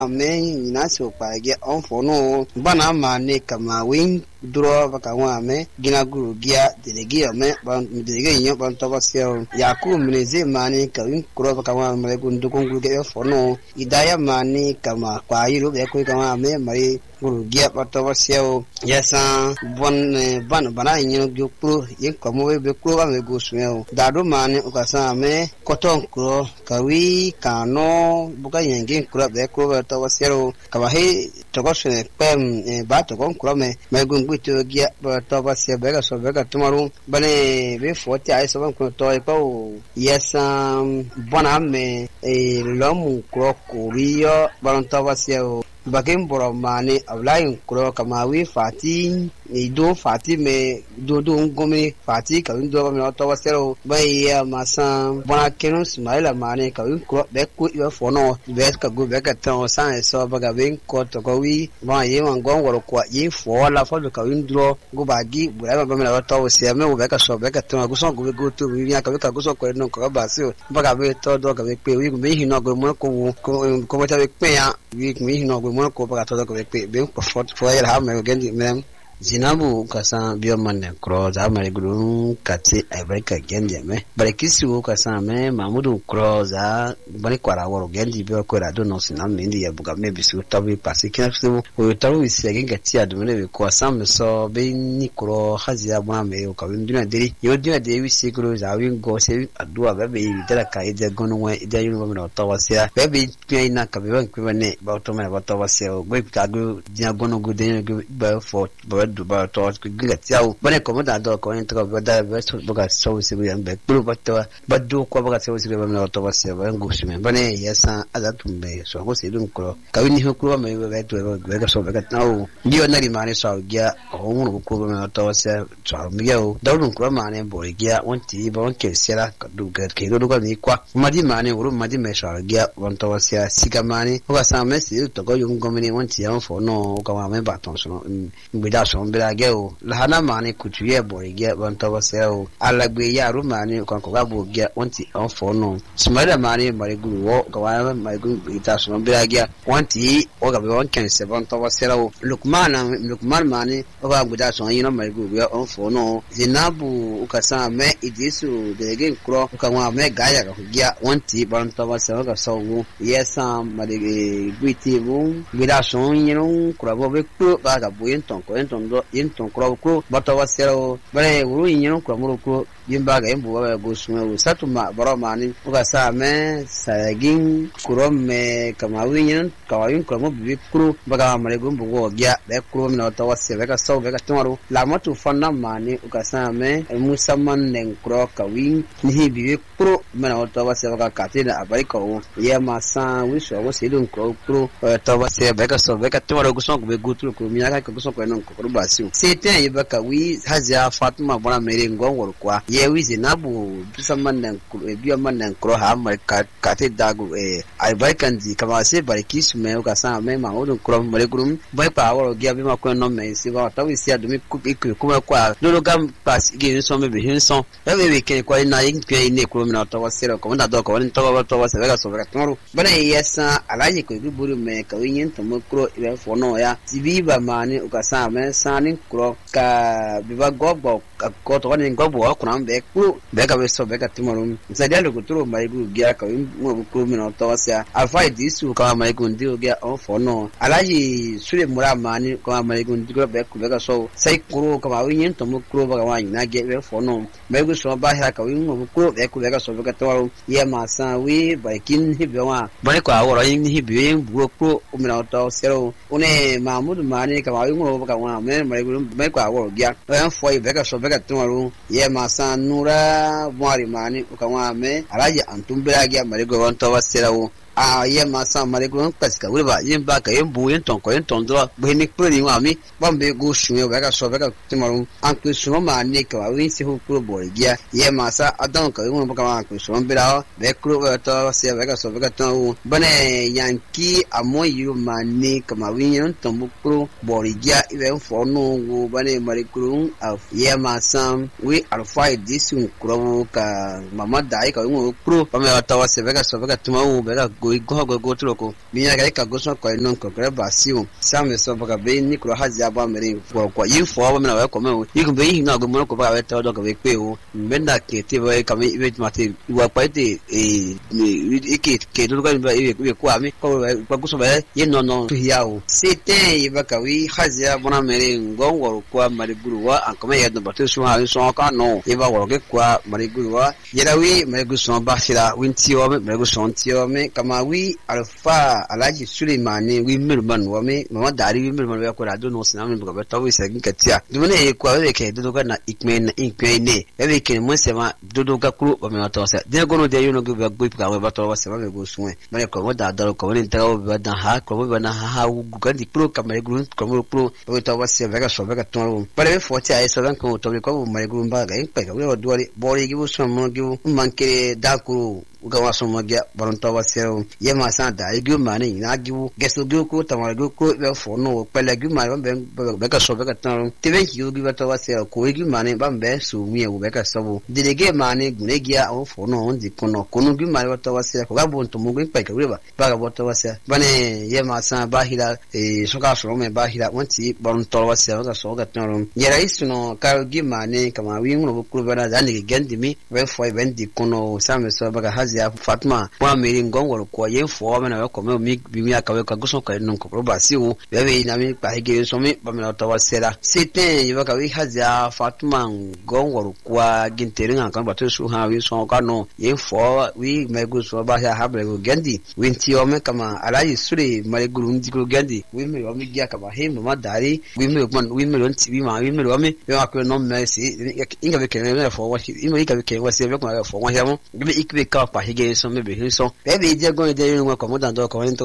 ame inasi opage on fono bana mane kama win duro bakawa me gina guru gia delege me ban delege nyo ban tawasio yaku mneze mane kawin kuro bakawa me gundu kongulu ge fono idaya mane kama kwa yiro be ko kama me mari guru gia batawasio yasa ban bana nyo gyukuru yin komo be kuro ba me gusmeo dadu mane ukasa me koton kuro kawi kano buka yenge kuro be kuro tawasio kama he togosne pem ba to kon kuro me gungu to gia tawasio bega so bega tumaru bane be foti ai so ban ko to ko yesa bona me lomu kuro kuriyo ban tawasio bakin boromani ablayin kuro kamawi fati ido fati me dodo ngome fati kawin do me to wasero bay masan bona kenu smaila mane kawin kuro be ku yo fono be ka go be ka tan san so baga ben ko to ko wi ba ye man gon woro ko ye fo la fo kawin dro go bagi bura ba me la to se me be ka so be ka tan go so go to wi nya ka go so ko no ko ba si baga be to do ka be pe wi me hi no go mo ko mo ta be pe ya wi me hi no go mo ko baga to do ko be pe be ko fo ya ha me gendi mem Zinabu kasa bioman kro za mari guru kati Ibrika gendi me barikisi wo kasa me Mamudu kro za bani kwara woro gendi bio ko rado no sinam indi ya buga me bisu tabi pasiki nafsu wo taru isegi ngati adumene be ko sam so be ni kro hazia bwana me ko winduna deri yodina de wisi kro za win go se adua be be dela ka ide gonu we ide yunu me no tawasia be be ina ka be ban kwene ba to me ba tawasia go ka go dia gonu go de be for duba to gatiao bane ko da do ko into ko da be so boga so sibu yambe bulu bato baddu ko boga so sibu me to wase ba ngushime bane yasa azatumbe so ko sidun ko kawini hukuru me be to be ga so be ga tau ndio nari mane so gya o mu ko me to wase so mi yo dawdun ko mane bo gya wonti ba won ke sera du ga ke do ko ni kwa madi mane uru madi me so gya won to wase siga mane ko sa me si to ko yung gomini wonti yan fo no ko ma me ba ton so mbida so mbira geo lahana mane kutuye borigia bantawa seo alagbe ya rumani kwa ko gabo gia wanti on fono smara mane mare guru wo gawa mare guru ita so mbira gia wanti o gabe won ken se bantawa seo lukman mane o ga guda so yino mare guru ya on fono zinabu ukasa me idisu delege kro ukwa me gaya ga gia wanti bantawa seo ga so yesa mare gwiti bu guda so yino kro bo be ku ba ga buyen ton ko enton do ton kro ko batawa sero bare uru yino ko muru ko yimba ga yimbu ba go sume satu ma baro mani uga sa me sagin kuro me kama winyin kawin ko mo bi kuro baga mare gumbu go gya be kuro me no tawa sebe ka so be ka tumaru la matu fanna mani uga sa me musamman nen kuro kawin ni bi kuro me no tawa sebe ka katina abai ko ye ma sa wi so go sidun kuro tawa sebe ka so be ka tumaru go so go be gutru ko mi aka ko so ko non ko ba si Seten yibaka wi hazia Fatuma bona mere ngongor kwa ye wi zinabu bisaman nan biya man nan kro ha mar kate dagu ai barkanzi kama se barkisu me ka sa me ma odun kro mare gurum bai pa woro gya bi ma ko no me si ba tawi si adumi ku kuma kwa lolo gam pas ge so me be hinson e be ke kwa na yin ke ne kro me na to wasira ko na do ko ni to ba to wasira ga so ga toru bana yesa alaji ko buru me ka wi yin to mo kro e fo no ya tibi ba mani ka sa me sani kro ka biba gobo ko to ni gobo ko na be ku be ka be so be ka timorum zadia lo kuturo mai gu gya ka mo ku mi no to wasa alfa disu ka mai gu ndi gya on fo no alaji sure mura mani ko mai gu ndi be ku be ka so sai kuro ka ma wi to mo kuro ba wa na ge be fo no mai gu so ba ha ka wi mo ku be ka so be ka to ye ma sa wi ba kin hi be wa ba ko aworo yin hi be bu ku mi no to sero une mahmud mani ka ma wi mo ba ka wa mai gu mai ko aworo gya en fo be ka so be ka to ye ma sa nura mwari mani ka wa me alaji antumbira gya mai gu won to wasero ye ma sa mare gu paska wi ba yin ba ka yin bu yin ton ko yin ton do be ni pro ni wa mi bombe gu shuye ba ka so be ka timaru an ku shu ma ni ka wi si hu pro bo gya ye ma sa adon ka yin ba ka ma ku shu mbira be kro to se be ka so be ka to bane yanki amo yu ma ni ka ma wi yin ton bu pro bo gya ibe fo no gu bane mare gu ye ma sa wi alfa disun kro ka mama dai ka yin pro ba me ta wa se be ka so be ka timaru be ka go troko minya ga go so ko non ko Brasil same so baka be ni kro hazi aba mere kwa yifo aba na ko me yiku be yin na go mo ko ba we to do ko be pe o menda ke te ba ka me ibe mate wa pa te ke do ko ba ibe ko ami ko ba go so ba ye no to hiao sete baka wi hazi aba na mere ngongoro kwa mari guru wa akome ya do batu so ha so ka no e ba wo ke kwa mari guru wa yera wi mari guru so ba sira winti o me mari guru so ti o me kama wi alfa alaji Suleimani wi mirman wa me mama dari wi mirman wa ko rado no sinam ko ba tawi sa katia dumene e kwa we ke do ga na ikme ne e we ke mo sema do ga kru ba me to sa de go no de yuno go ba go ka we ba to wa sema me go suwe mane ko mo da daro ko ni tawo ba da ha ko ba na ha gu ga di kru ka me gru ko mo kru we to wa se ga so ga to pare fo ti ai so ga ko to ko me gru ba ga pe ga we do bori gi so mo gi manke da kru uga waso magia baronto wasero yema santa igu mani na giwu geso giwu ko tamara giwu ko be fono pele giwu mani be ka so be ka tan tebe giwu giwu to wasero ko igu mani ba be so mi e be ka so dilege mani gunegia o fono on di kono giwu mani to wasero ko ga bonto mo gin pe ka we ba ga bonto wasero bane yema san bahira so ka so me bahira wanti baronto wasero ga so ga tan yera isuno ka giwu mani kama wi ngro ko bana zani gendimi we fo ben di kono same so ba ga ya Fatma wa meri ngongoro kwa yefo wa na ko mi aka we ka guso ka non ko Brasil bebe na mi pa hige so mi ba mi to wasera sete yiba ka wi haza Fatma ngongoro kwa gintere nga kan ba to su ha wi so ka no yefo wi me guso ba ya habre go gendi winti o me kama alaji sure mare guru ndi go gendi wi me o mi gya ka ba he ma dari wi me lon ti wi me o mi yo akwe no me si inga be ke me fo wa imi ka be ke wa se be ko fo wa ya mo be ikbe ka pa hige so me be so bebe je go de yin wa ko mo dan do ko